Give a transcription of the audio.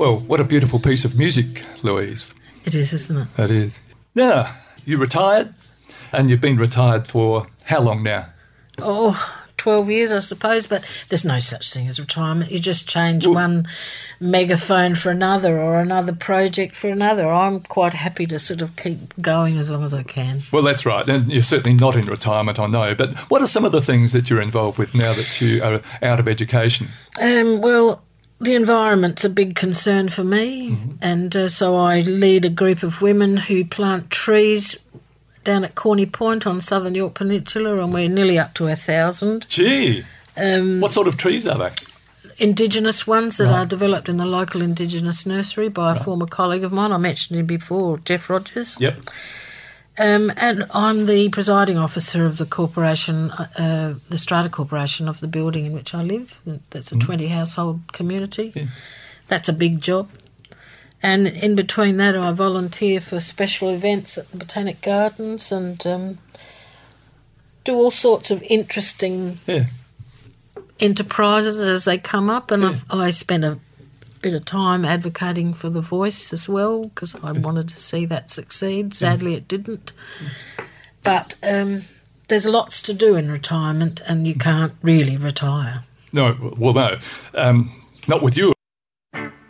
Well, what a beautiful piece of music, Louise. It is, isn't it? It is. Now, you retired, and you've been retired for how long now? 12 years, I suppose, but there's no such thing as retirement. You just change one megaphone for another or another project for another. I'm quite happy to sort of keep going as long as I can. Well, that's right, and you're certainly not in retirement, I know, but what are some of the things that you're involved with now that you are out of education? Well, the environment's a big concern for me, and so I lead a group of women who plant trees down at Corny Point on Southern York Peninsula, and we're nearly up to 1,000. Gee! What sort of trees are they? Indigenous ones that are developed in the local Indigenous nursery by a former colleague of mine. I mentioned him before, Jeff Rogers. Yep. And I'm the presiding officer of the corporation, the Strata Corporation of the building in which I live. That's a 20-household community. Yeah. That's a big job. And in between that, I volunteer for special events at the Botanic Gardens and do all sorts of interesting enterprises as they come up. And I spent a bit of time advocating for The Voice as well because I wanted to see that succeed. Sadly, it didn't. But there's lots to do in retirement and you can't really retire. No, well, no. Not with you.